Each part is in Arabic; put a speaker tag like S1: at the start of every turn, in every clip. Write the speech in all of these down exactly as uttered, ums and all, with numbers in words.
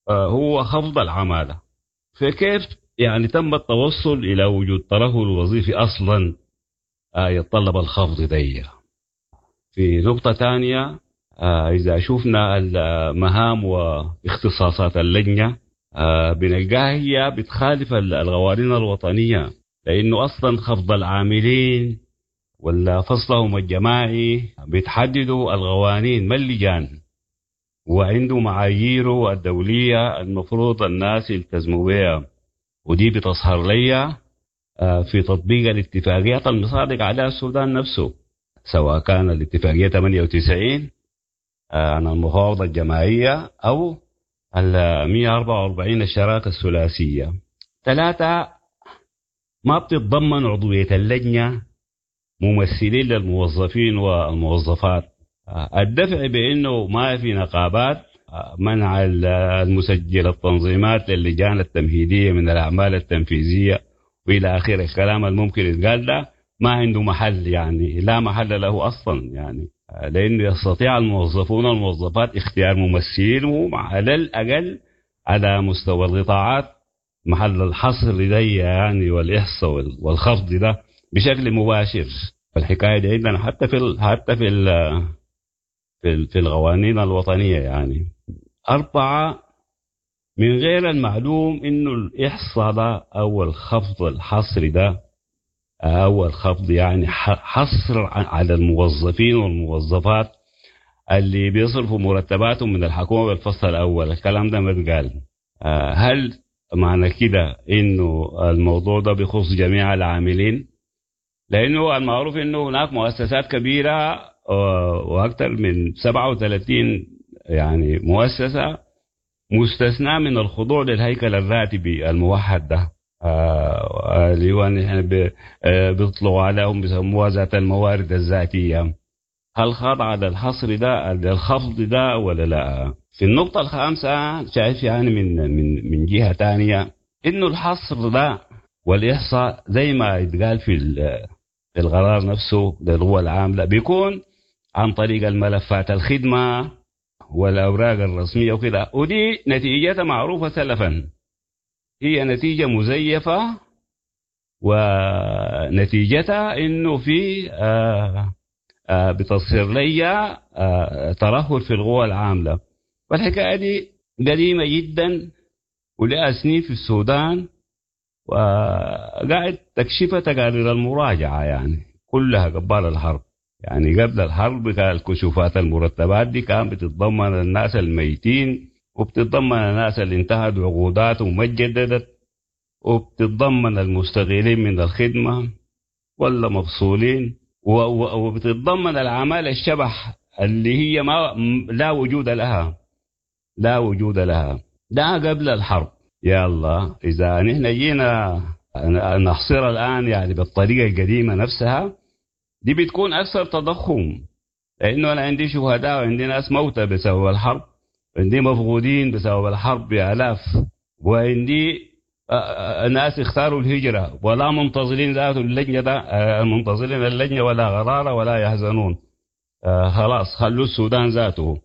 S1: آه، هو خفض العمالة. فكيف يعني تم التوصل إلى وجود ترهل وظيفي أصلا آه، يتطلب الخفض دي؟ في نقطة تانية، آه، إذا شفنا المهام واختصاصات اللجنة آه، بنلقاها هي بتخالف القوانين الوطنية، لأنه أصلا خفض العاملين ولا فصلهم الجماعي بتحددوا القوانين ما اللجان، وعنده معاييره الدولية المفروض الناس يلتزموا بها، ودي بتظهر لي آه، في تطبيق الاتفاقيات المصادق عليها السودان نفسه، سواء كان الاتفاقية ثمانية وتسعين آه، عن المفاوضة الجماعية أو ال مئة وأربعة وأربعين الشراكة الثلاثية. ثلاثة، ما بتتضمن عضوية اللجنة ممثلين للموظفين والموظفات. آه، الدفع بأنه ما في نقابات، آه، منع المسجل التنظيمات للجان التمهيدية من الأعمال التنفيذية وإلى آخره. الكلام الممكن يتقال ده ما عنده محل، يعني لا محل له أصلا، يعني آه، لأنه يستطيع الموظفون والموظفات اختيار ممثلين على الأقل على مستوى القطاعات محل الحصر لدي يعني، والإحصاء والخفض ده بشكل مباشر. الحكاية دي عندنا حتى في ال حتى في ال في, ال في القوانين الوطنية يعني. أربعة، من غير المعلوم إنه الإحصاء ده أو الخفض الحصري ده أو الخفض يعني حصر على الموظفين والموظفات اللي بيصرفوا مرتباتهم من الحكومة بالفصل الأول. الكلام ده ما بيقال. هل معنى كده إنه الموضوع ده بيخص جميع العاملين؟ لأنه المعروف إنه هناك مؤسسات كبيرة وأكثر من سبعة وثلاثين يعني مؤسسة مستثنى من الخضوع للهيكل الراتبي الموحد ده، اللي هو نحن بيطلقوا عليهم بيسموها ذات الموارد الذاتية. هل خاضع للحصر ده للخفض ده ولا لا؟ في النقطة الخامسة شايف يعني من من من جهة تانية إنه الحصر ده والإحصاء زي ما يتقال في القرار نفسه للقوى العاملة بيكون عن طريق الملفات الخدمة والأوراق الرسمية وكده، ودي نتيجتها معروفة سلفا، هي نتيجة مزيفة، ونتيجتها إنه في آه آه بتصير لي آه ترهل في القوى العاملة. والحكاية دي قديمة جدا ولها سنين في السودان، وقاعد تكشفها تقارير المراجعة يعني كلها قبال الحرب. يعني قبل الحرب كان الكشوفات المرتبات دي كان بتتضمن الناس الميتين، وبتتضمن الناس اللي انتهت عقوداتهم وما اتجددت، وبتتضمن المستقيلين من الخدمة ولا مفصولين، وبتتضمن الأعمال الشبح اللي هي ما لا وجود لها لا وجود لها. ده قبل الحرب. يلا إذا نحن جينا نحصر الآن يعني بالطريقة القديمة نفسها دي بتكون أكثر تضخم، لأنه أنا عندي شهداء وعندي ناس موتى بسبب الحرب، عندي مفقودين بسبب الحرب بآلاف، وعندي ناس اختاروا الهجرة ولا منتظرين ذات اللجنة ده منتظرين اللجنة ولا غرارة ولا يحزنون. خلاص خلوا السودان ذاته.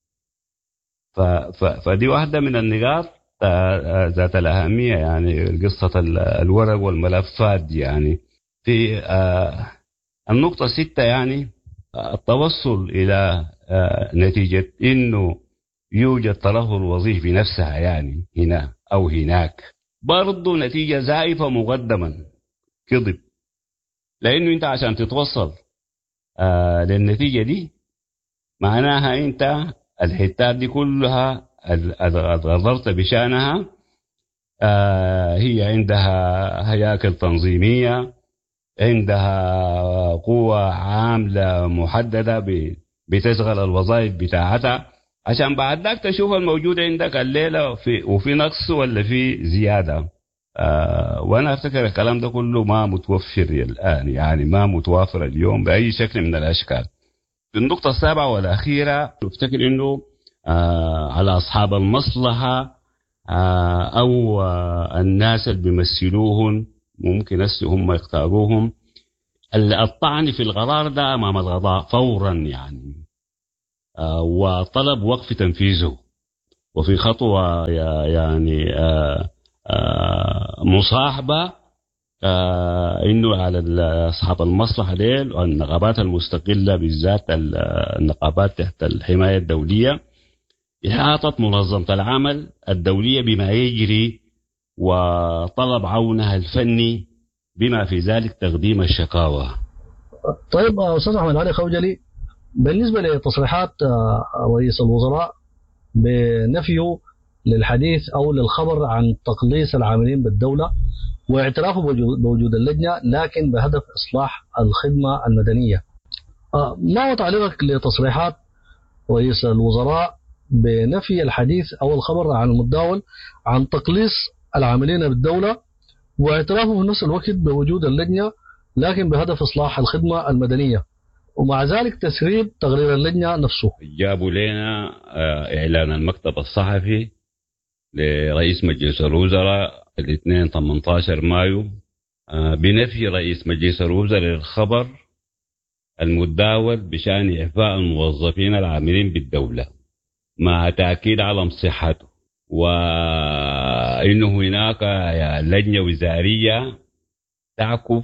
S1: فدي واحدة من النقاط ذات الأهمية يعني قصة الورق والملفات دي. يعني في النقطة ستة يعني التوصل إلى نتيجة إنه يوجد ترهل وظيفي نفسها يعني هنا أو هناك، برضو نتيجة زائفة مقدما كذب، لأنه أنت عشان تتوصل للنتيجة دي معناها أنت الحتات دي كلها غضرت بشأنها. هي عندها هياكل تنظيمية، عندها قوة عاملة محددة بتشغل الوظائف بتاعتها، عشان بعد ذاك تشوف الموجود عندك الليلة في وفي نقص ولا في زيادة. آه وأنا أفتكر الكلام ده كله ما متوفر الآن، يعني ما متوافر اليوم بأي شكل من الأشكال. في النقطة السابعة والأخيرة أفتكر إنه آه على أصحاب المصلحة آه أو آه الناس اللي بيمثلوهم ممكن هسه هم يختاروهم الطعن في القرار ده أمام القضاء فورا يعني، آه وطلب وقف تنفيذه. وفي خطوة يعني آه، آه، مصاحبة، آه، إنه على أصحاب المصلحة ديل والنقابات المستقلة بالذات النقابات تحت الحماية الدولية، إحاطة منظمة العمل الدولية بما يجري وطلب عونها الفني بما في ذلك تقديم الشكاوى.
S2: طيب أستاذ أحمد علي خوجلي، بالنسبة لتصريحات رئيس الوزراء بنفيه للحديث أو للخبر عن تقليص العاملين بالدولة واعترافه بوجود اللجنة لكن بهدف إصلاح الخدمة المدنية، ما هو تعليقك لتصريحات رئيس الوزراء بنفي الحديث أو الخبر عن المتداول عن تقليص العاملين بالدولة واعترافه في نفس الوقت بوجود اللجنة لكن بهدف إصلاح الخدمة المدنية، ومع ذلك تسريب تقرير اللجنة نفسه؟
S1: جابوا لنا إعلان المكتب الصحفي لرئيس مجلس الوزراء الاثنين ثمانية عشر مايو بنفي رئيس مجلس الوزراء للخبر المتداول بشأن إعفاء الموظفين العاملين بالدولة مع تأكيد على صحته، وإنه هناك لجنة وزارية تعكف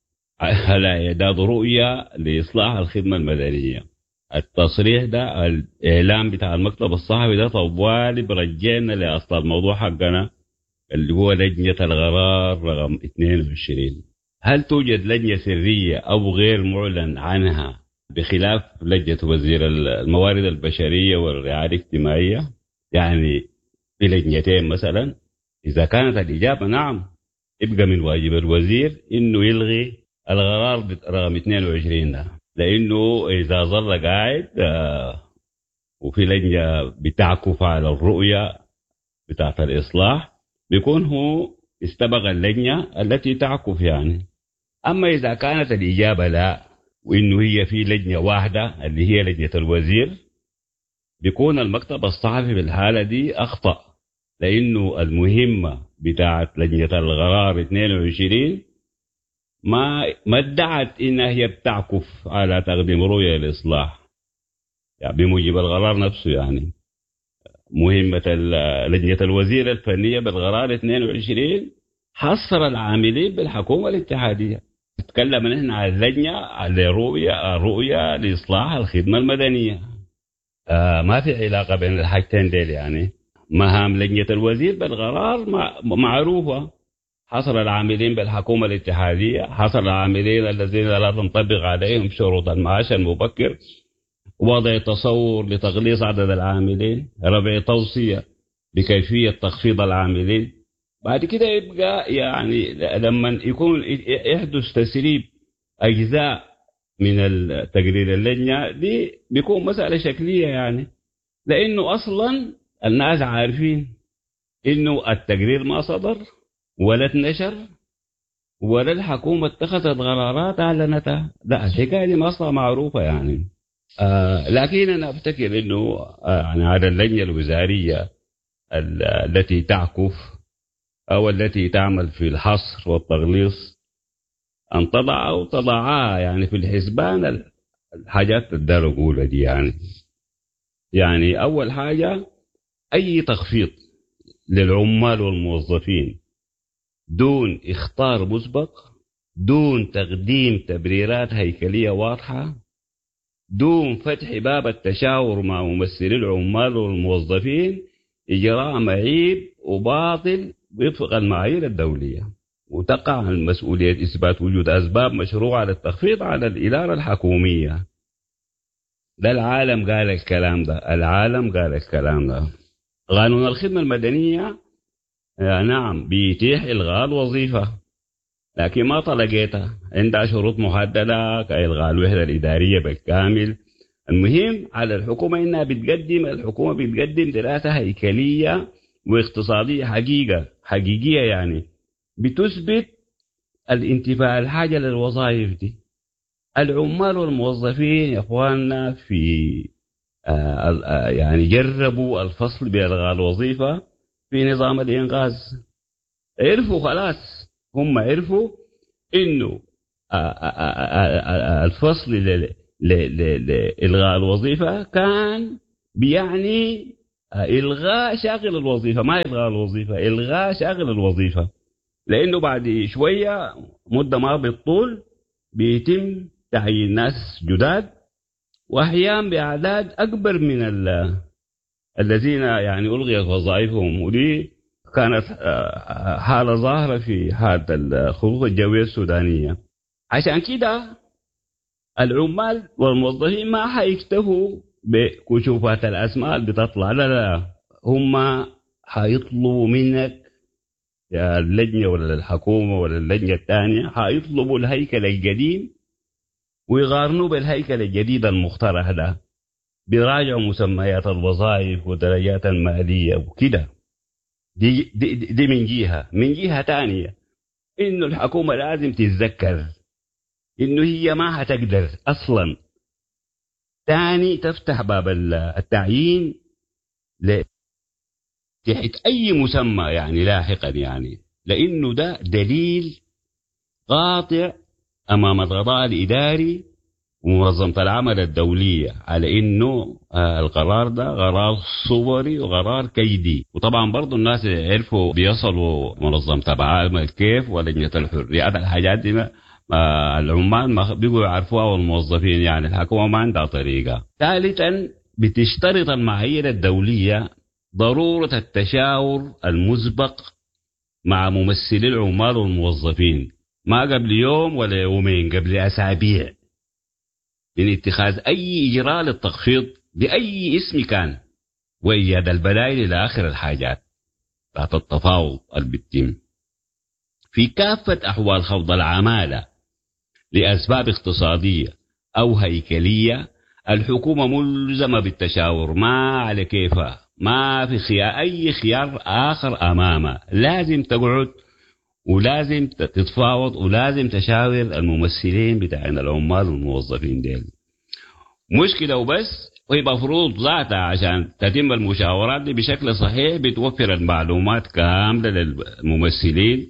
S1: على إعداد رؤية لإصلاح الخدمة المدنية. التصريح ده الإعلام بتاع المكتب الصحفي ده طوالي برجعنا لأصل الموضوع حقنا اللي هو لجنة القرار رقم اثنين وعشرين. هل توجد لجنة سرية أو غير معلن عنها بخلاف لجنة وزير الموارد البشرية والرعاية الاجتماعية؟ يعني في لجنتين مثلا. إذا كانت الإجابة نعم، يبقى من واجب الوزير إنه يلغي القرار رقم اثنين وعشرين ده، لأنه إذا ظل قاعد آه وفي لجنة بتعكف على الرؤية بتاعت الإصلاح بيكون هو استبغى اللجنة التي تعكف يعني. أما إذا كانت الإجابة لا وإنه هي في لجنة واحدة اللي هي لجنة الوزير، بيكون المكتب الصحفي بالحالة دي أخطأ، لأنه المهمة بتاعت لجنة القرار اثنين وعشرين ما ما ادعت إنها هي بتعكف على تقديم رؤية الإصلاح يعني بموجب القرار نفسه. يعني مهمة لجنة الوزير الفنية بالقرار اثنين وعشرين حصر العاملين بالحكومة الاتحادية. تكلم نحن عن اللجنة على رؤية رؤية لإصلاح الخدمة المدنية. آه ما في علاقة بين الحاجتين ديل. يعني مهام لجنة الوزير بالقرار معروفة، حصر العاملين بالحكومة الاتحادية، حصر العاملين الذين لا تنطبق عليهم شروط المعاش المبكر، وضع تصور لتقليص عدد العاملين، رفع توصية بكيفية تخفيض العاملين. بعد كده يبقى يعني لما يكون يحدث تسريب أجزاء من التقرير اللجنة دي بيكون مسألة شكلية يعني، لأنه أصلا الناس عارفين إنه التقرير ما صدر ولا اتنشر ولا الحكومة اتخذت قرارات أعلنتها. لا، الحكاية دي أصلا معروفة يعني. آه لكن أنا أفتكر إنه آه يعني على اللجنة الوزارية التي تعكف أو التي تعمل في الحصر والتغليص أن تضع أو تضعها يعني في الحسبان الحاجات الدار أقولها دي. يعني يعني أول حاجة أي تخفيض للعمال والموظفين دون اختار مسبق، دون تقديم تبريرات هيكلية واضحة، دون فتح باب التشاور مع ممثلي العمال والموظفين، إجراء معيب وباطل وفق المعايير الدولية، وتقع المسؤولية إثبات وجود أسباب مشروعة للتخفيض على الإدارة الحكومية. ده العالم قال الكلام ده، العالم قال الكلام ده. قانون الخدمة المدنية نعم بيتيح إلغاء الوظيفة، لكن ما طلقتها، عندها شروط محددة كإلغاء الوحدة الإدارية بالكامل. المهم على الحكومة إنها بتقدم الحكومة بتقدم دراسة هيكلية واقتصادية حقيقة حقيقية يعني بتثبت الانتفاع الحاجة للوظائف دي. العمال والموظفين يا أخواننا في آه آه يعني جربوا الفصل بإلغاء الوظيفة في نظام الإنقاذ، عرفوا خلاص، هم عرفوا إنه آه آه آه الفصل لإلغاء الوظيفة كان بيعني إلغاء شاغل الوظيفة، ما إلغاء الوظيفة، إلغاء شاغل الوظيفة، لأنه بعد شوية مدة ما بالطول بيتم تعيين ناس جداد وأحيانا بأعداد أكبر من الذين يعني ألغيت وظائفهم. ودي كانت حالة ظاهرة في حالة الخطوط الجوية السودانية. عشان كده العمال والموظفين ما حيكتفوا بكشوفات الأسماء اللي بتطلع، لا لا، هم حيطلبوا منك يا اللجنة ولا الحكومة ولا اللجنة الثانية، حيطلبوا الهيكل القديم ويقارنوا بالهيكل الجديد المخترع ده، بيراجعوا مسميات الوظائف ودرجات المالية وكده. دي, دي, دي من جهة. من جهة تانية إنه الحكومة لازم تتذكر إنه هي ما هتقدر أصلا تاني تفتح باب التعيين تحت أي مسمى يعني لاحقا، يعني لأنه ده دليل قاطع أمام القضاء الإداري ومنظمة العمل الدولية على إنه القرار ده قرار صوري وقرار كيدي. وطبعا برضو الناس عرفوا بيصلوا منظمة العمل كيف ولجنة الحريات، الحاجات دي ما العمال ما بيقوا يعرفوها والموظفين، يعني الحكومة ما عندها طريقة. ثالثا بتشترط المعايير الدولية ضرورة التشاور المسبق مع ممثلي العمال والموظفين، ما قبل يوم ولا يومين، قبل أسابيع، من اتخاذ أي إجراء للتخفيض بأي اسم كان وإيجاد البدائل إلى آخر الحاجات تحت التفاوض البتم. في كافة أحوال خفض العمالة لأسباب اقتصادية أو هيكلية، الحكومة ملزمة بالتشاور، ما على كيفها، ما في خيار أي خيار آخر أمامها، لازم تقعد ولازم تتفاوض ولازم تشاور الممثلين بتاعين العمال والموظفين ديل. مشكلة وبس، وهي مفروض ذاتها عشان تتم المشاورات دي بشكل صحيح بتوفر المعلومات كاملة للممثلين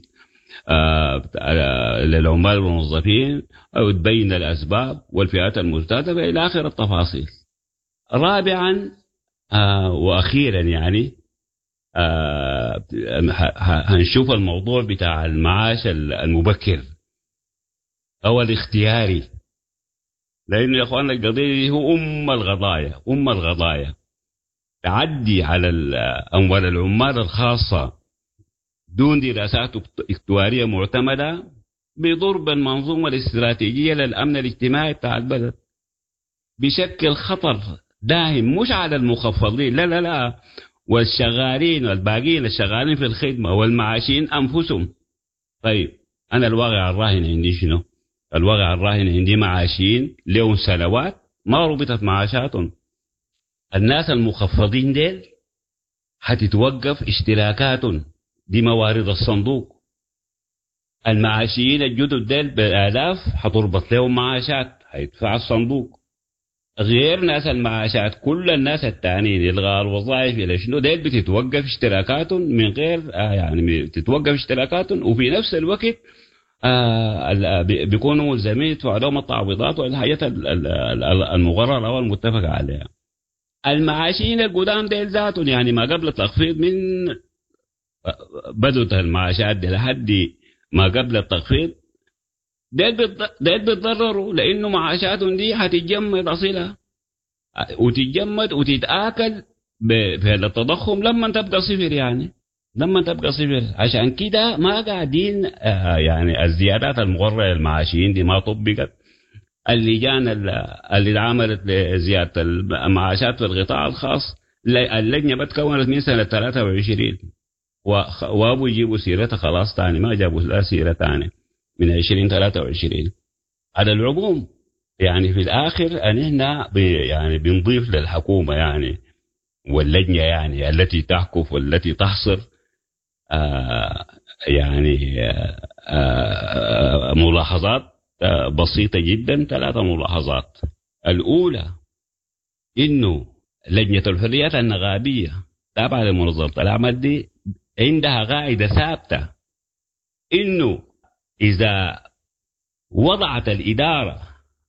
S1: آه للعمال والموظفين، أو تبين الأسباب والفئات المستهدفة إلى آخر التفاصيل. رابعا آه وأخيرا يعني آه هنشوف الموضوع بتاع المعاش المبكر أو الاختياري، لأنه يا أخوان القضية هو أم القضايا، أم القضايا تعدي على أموال العمال الخاصة دون دراسات اكتوارية معتمدة بيضر بالمنظومة الاستراتيجية للأمن الاجتماعي بتاع البلد، بشكل خطر داهم مش على المخفضين، لا لا لا، والشغالين والباقين الشغالين في الخدمة والمعاشين أنفسهم. طيب أنا الواقع الراهن عندي شنو؟ الواقع الراهن عندي معاشين لهم سنوات ما ربطت معاشاتهم. الناس المخفضين ديل حتتوقف اشتراكاتهم، دي موارد الصندوق. المعاشيين الجدد ديل بالآلاف حتربط لهم معاشات حيدفع الصندوق، غير ناس المعاشات كل الناس التانيين إلغاء الوظائف إلى شنو ديل بتتوقف اشتراكاتهم من غير آه يعني بتتوقف اشتراكاتهم، وفي نفس الوقت آه بيكونوا ملزمين يدفعوا لهم التعويضات والحاجات المقررة والمتفق عليها. المعاشين القدام ديل ذاتهم يعني ما قبل التخفيض من بدوت المعاشات دي لحد ما قبل التخفيض ديل بيتضرروا، لأنه معاشاتهم دي هتتجمد أصيلها وتتجمد وتتآكل في التضخم لما تبقى صفر، يعني لما تبقى صفر. عشان كده ما قاعدين آه يعني الزيادات المقررة للمعاشين دي ما طبقت. اللجان اللي عملت لزيادة المعاشات في القطاع الخاص اللجنة بتكونت من سنة ثلاثة وعشرين وابو يجيبوا سيرتها خلاص تاني، ما جابوا لا سيرة تاني من عشرين ثلاثة وعشرين. على العموم يعني في الآخر أن هنا يعني بنضيف للحكومة يعني واللجنة يعني التي تحكف والتي تحصر آه يعني آه آه ملاحظات آه بسيطة جدا. ثلاثة ملاحظات. الأولى إنه لجنة الحريات النقابية تابعة لمنظمة العمل دي عندها قاعدة ثابتة إنه إذا وضعت الإدارة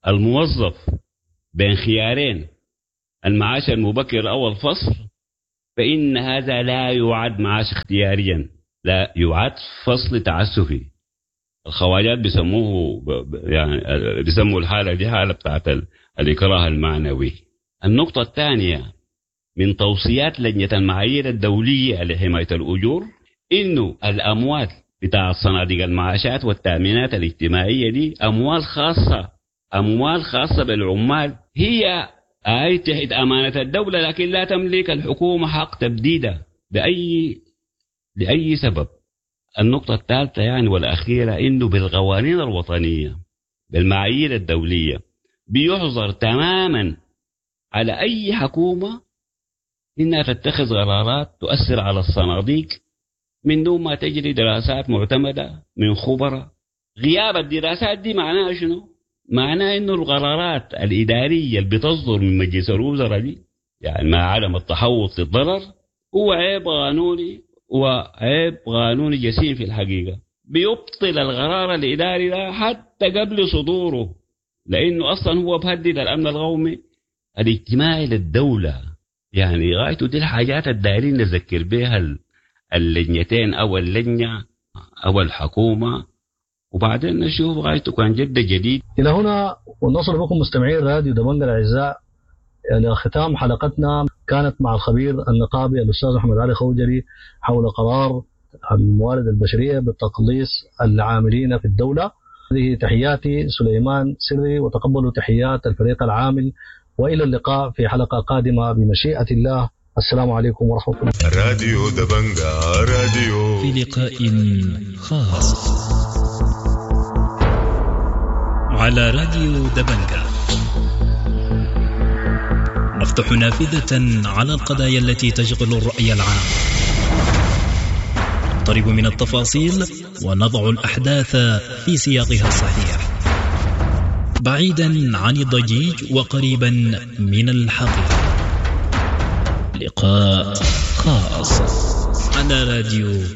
S1: الموظف بين خيارين المعاش المبكر أو الفصل فإن هذا لا يعد معاش اختياريا، لا يعد فصل تعسفي. الخواجات بيسموه يعني بيسموا الحالة دي حالة بتاعت الإكراه المعنوي. النقطة الثانية من توصيات لجنة المعايير الدولية لحماية الأجور إنه الأموال بتاع صناديق المعاشات والتأمينات الاجتماعية دي أموال خاصة، أموال خاصة بالعمال، هي أي تحت أمانة الدولة، لكن لا تملك الحكومة حق تبديدها بأي لأي سبب. النقطة الثالثة يعني والأخيرة إنه بالقوانين الوطنية بالمعايير الدولية بيحظر تماما على أي حكومة إنها تتخذ قرارات تؤثر على الصناديق من دون ما تجري دراسات معتمدة من خبراء. غياب الدراسات دي معناها شنو؟ معناه إنه القرارات الإدارية اللي بتصدر من مجلس الوزراء دي يعني مع عدم التحوط للضرر هو عيب قانوني وعيب قانوني جسيم في الحقيقة، بيبطل القرار الإداري ده حتى قبل صدوره، لأنه أصلا هو بهدد الأمن القومي الاجتماعي للدولة. يعني غايته دي الحاجات الدائرين نذكر بها اللجنتين أو اللجنة أو الحكومة، وبعدين نشوف غايته كان جد جديد.
S2: إلى هنا ونصل بكم مستمعين راديو دمنق الأعزاء إلى ختام حلقتنا، كانت مع الخبير النقابي الأستاذ أحمد علي خوجلي حول قرار الموارد البشرية بتقليص العاملين في الدولة. هذه تحياتي سليمان سري، وتقبلوا تحيات الفريق العامل، وإلى اللقاء في حلقة قادمة بمشيئة الله. السلام عليكم ورحمة الله.
S3: راديو دبنجا راديو
S4: في لقاء خاص على راديو دبنجا نفتح نافذة على القضايا التي تشغل الرأي العام، نقترب من التفاصيل ونضع الأحداث في سياقها الصحيح، بعيدا عن الضجيج وقريبا من الحقيقة. لقاء خاص على راديو